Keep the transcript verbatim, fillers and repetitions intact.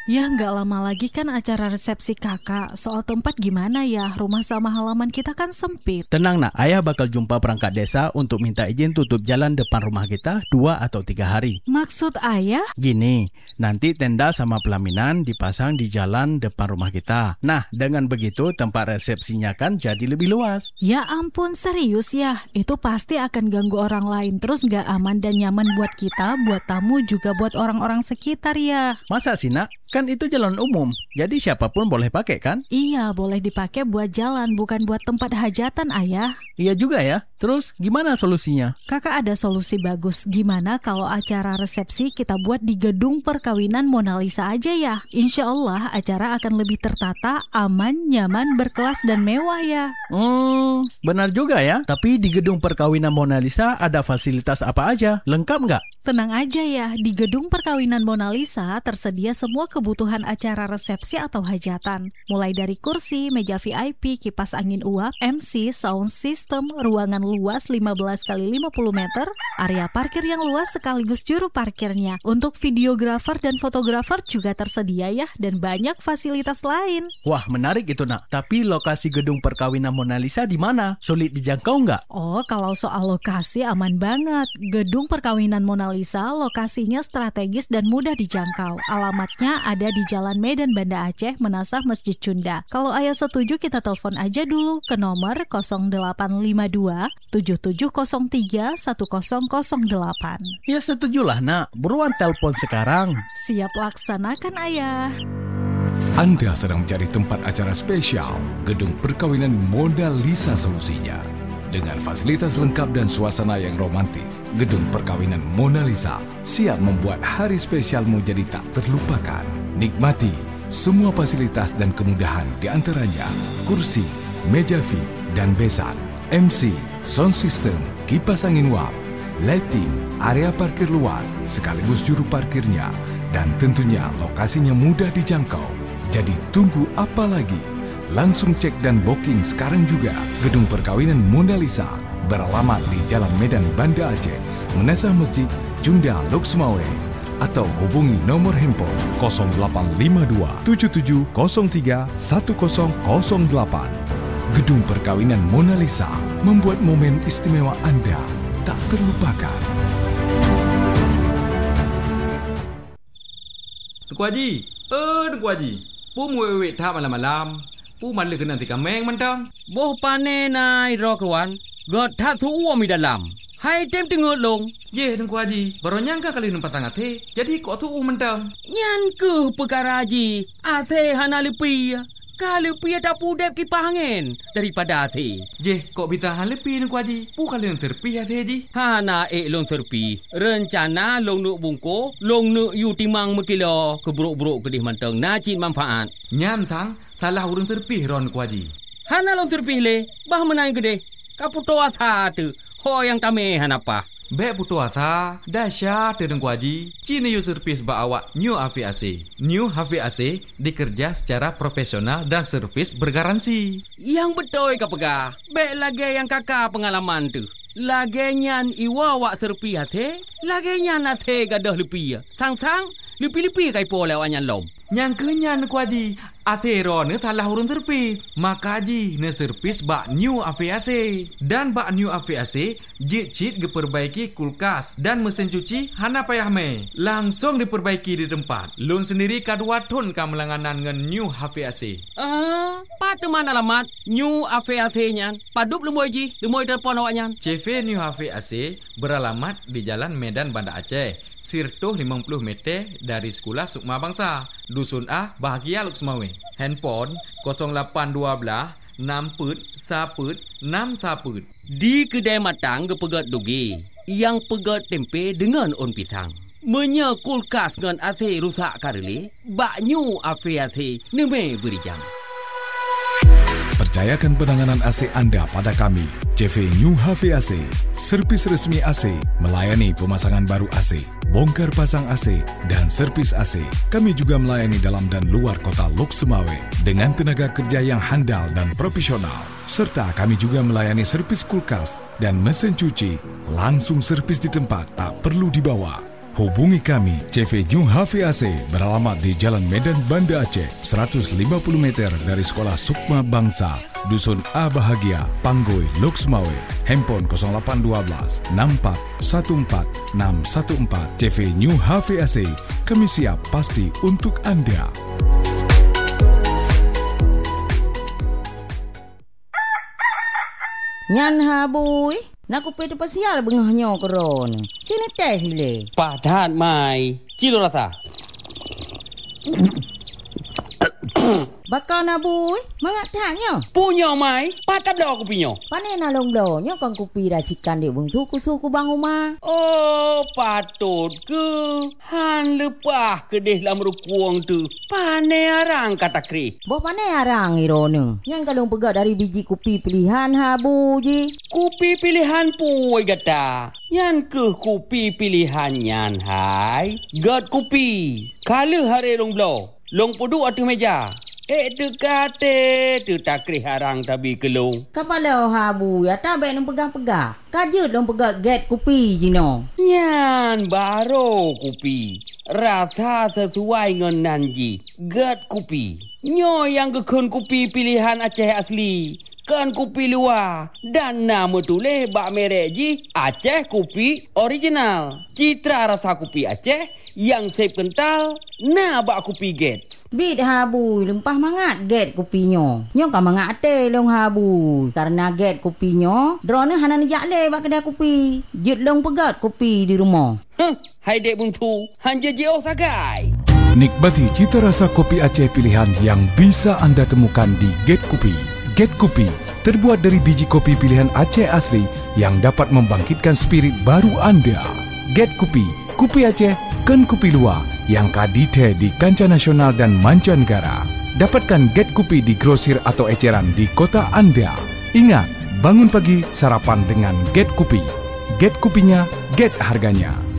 Ya nggak lama lagi kan acara resepsi kakak. Soal tempat gimana ya? Rumah sama halaman kita kan sempit. Tenang nak, ayah bakal jumpa perangkat desa untuk minta izin tutup jalan depan rumah kita dua atau tiga hari. Maksud ayah? Gini, nanti tenda sama pelaminan dipasang di jalan depan rumah kita. Nah, dengan begitu tempat resepsinya kan jadi lebih luas. Ya ampun, serius ya? Itu pasti akan ganggu orang lain. Terus nggak aman dan nyaman buat kita, buat tamu, juga buat orang-orang sekitar ya. Masa sih nak? Kan itu jalan umum, jadi siapapun boleh pakai kan? Iya, boleh dipakai buat jalan, bukan buat tempat hajatan, ayah. Iya juga ya. Terus gimana solusinya? Kakak ada solusi bagus. Gimana kalau acara resepsi kita buat di gedung perkawinan Mona Lisa aja ya? Insya Allah acara akan lebih tertata, aman, nyaman, berkelas, dan mewah ya. Hmm, benar juga ya. Tapi di gedung perkawinan Mona Lisa ada fasilitas apa aja? Lengkap nggak? Tenang aja ya, di gedung perkawinan Mona Lisa tersedia semua kebutuhan acara resepsi atau hajatan. Mulai dari kursi, meja V I P, kipas angin uap, M C, sound system, ruangan luas lima belas kali lima puluh meter, area parkir yang luas sekaligus juru parkirnya. Untuk videografer dan fotografer juga tersedia ya, dan banyak fasilitas lain. Wah, menarik itu nak. Tapi lokasi gedung perkawinan Mona Lisa di mana? Sulit dijangkau nggak? Oh, kalau soal lokasi aman banget. Gedung perkawinan Mona Lisa lokasinya strategis dan mudah dijangkau. Alamatnya ada di Jalan Medan Banda Aceh, Menasah Masjid Cunda. Kalau ayah setuju, kita telepon aja dulu ke nomor nol delapan lima dua tujuh tujuh nol tiga satu nol nol delapan. Ya setujulah nak. Buruan telepon sekarang. Siap laksanakan ayah. Anda sedang mencari tempat acara spesial, gedung perkawinan Mona Lisa solusinya. Dengan fasilitas lengkap dan suasana yang romantis, gedung perkawinan Mona Lisa siap membuat hari spesialmu jadi tak terlupakan. Nikmati semua fasilitas dan kemudahan, di antaranya kursi, meja V, dan besan, M C, sound system, kipas angin uap, lighting, area parkir luas, sekaligus juru parkirnya, dan tentunya lokasinya mudah dijangkau. Jadi tunggu apa lagi? Langsung cek dan booking sekarang juga. Gedung perkawinan Mona Lisa beralamat di Jalan Medan Banda Aceh, Menasah Masjid Cunda, Lok Sumawe. Atau hubungi nomor handphone nol delapan lima dua tujuh tujuh nol tiga satu nol nol delapan. Gedung perkawinan Mona Lisa membuat momen istimewa Anda tak terlupakan. Dengku Haji, eh Dengku Haji, pu muwe tha malam-malam. Pu man le kena tika meng mentang. Boh pane nai ro kawan. God tha thu uo mi dalam. Hai tem tengok long. Ye Dengku Haji, baru nyangka kali numpat tangat he. Jadi kok tu mentang. Nyan ke perkara Haji. Ase hana lepi. Kalau pi tak pudep kipas angin daripada ase. Je, kok bisa han lepi Dengku Haji? Pu kali yang terpi ase Haji. Hana ek long terpi. Rencana long nuk bungko, long nuk yu timang mekilo keburuk-buruk kedih manteng nacit manfaat. Nyan sang salah urang terpi ron Dengku Haji. Hana long terpi le, bah menang kedih. Kaputo asa tu. Ho yang tame hanapa. Bek putu asa, dahsyat Dengku Haji. Cina yu servis ba awak New H V A C. New H V A C dikerja secara profesional dan servis bergaransi. Yang betul ka pegah. Bek lagi yang kakak pengalaman tu. Lagi nyan iwa wak serpi hati. Lagi nyan hati gadah lepi. Sang-sang lepi-lepi kai po lewat nyan lom. Yang kenyan Dengku Haji. Asero ne talah urun terpi. Maka Haji ne servis bak New H V A C. Dan bak New H V A C jit-jit diperbaiki kulkas dan mesin cuci hana payah me. Langsung diperbaiki di tempat. Lun sendiri kadua ton kamelanganan ngan New H V A C. Ah, pat mana alamat New H V A C nyan. Padup lemoy Ji, lemoy telefon awak nyan. C V New H V A C beralamat di Jalan Medan Banda Aceh. Sirtuh lima puluh meter dari Sekolah Sukma Bangsa. Dusun A, Bahagia Lok Sumawe. Handphone nol lapan dua enam put saput enam saput. Di kedai matang ke pegat dugi. Yang pegat tempe dengan on pisang. Menya kulkas dengan A C rusak karele. Bak New H V A C neme beri jam. Percayakan penanganan A C Anda pada kami. C V New H V A C, servis resmi A C, melayani pemasangan baru A C, bongkar pasang A C, dan servis A C. Kami juga melayani dalam dan luar kota Lok Sumawe dengan tenaga kerja yang handal dan profesional. Serta kami juga melayani servis kulkas dan mesin cuci. Langsung servis di tempat, tak perlu dibawa. Hubungi kami C V New H V A C beralamat di Jalan Medan Banda Aceh, seratus lima puluh meter dari Sekolah Sukma Bangsa, Dusun A Bahagia, Panggoi, Lok Sumawe. Handphone kosong lapan satu dua enam empat satu empat enam satu empat. C V New H V A C, kami siap pasti untuk anda. Nyan habui, nak kupi tu pasial bengahnya koron. Sini teh sile. Padat mai. Cilo rasa. Bakal nabui, mangat taknya. Punya mai. Padat dah aku punya. Pane nalong blonyo kan kupi racikan di bung suku-suku bang rumah. Oh, patut ke. Han lepah ke deh lam rukuang tu. Pane arang kata kri. Bo pane arang irone. Yang kalong pegat dari biji kupi pilihan habu ji. Kupi pilihan puai gata. Yan ke kupi pilihan yan hai. Gat kupi. Kala hari long blow. Long pudu atu meja. Eh tu kate tu takri harang tabi kelong. Kapala habu ya tak baik nang pegang-pegang. Kajut dong pegang get kupi jino. Nyan baro kupi. Rasa sesuai dengan nanji. Get kupi. Nyo yang kekun kupi pilihan Aceh asli. Kan kupi luar. Dan nama tulis bak merek ji Aceh kupi original. Citra rasa kupi Aceh yang sep kental. Nah bak kupi get. Bit habu lempah mangat get kupinyo. Nyo kan mangat ate long habu. Karena get kupinyo, drone hanan jakle bak kedai kupi. Jut long pegat kupi di rumah. Huh, hai dek bungtu. Han je jeo sagai. Nikmati cita rasa kopi Aceh pilihan yang bisa anda temukan di Get Kopi. Get Kopi terbuat dari biji kopi pilihan Aceh asli yang dapat membangkitkan spirit baru anda. Get Kopi, kopi Aceh, kan kopi luar yang kadite di kancah nasional dan mancanegara. Dapatkan Get Kopi di grosir atau eceran di kota anda. Ingat, bangun pagi sarapan dengan Get Kopi. Get Kopinya, get harganya.